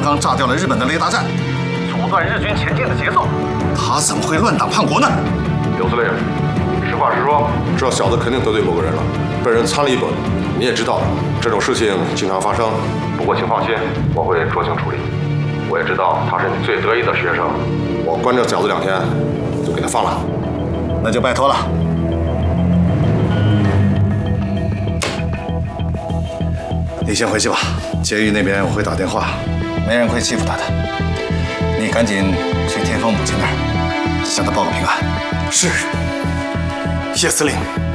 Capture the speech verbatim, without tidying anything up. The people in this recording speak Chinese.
刚炸掉了日本的雷达站，阻断日军前进的节奏。他怎么会乱党叛国呢？ 刘司令，实话实说，这小子肯定得罪某个人了，被人参了一本。你也知道，这种事情经常发生。不过请放心，我会酌情处理。我也知道他是你最得意的学生，我关这小子两天，就给他放了。 那就拜托了。你先回去吧，监狱那边我会打电话，没人会欺负他的。你赶紧去天风母亲那儿，向他报个平安。 是，谢司令。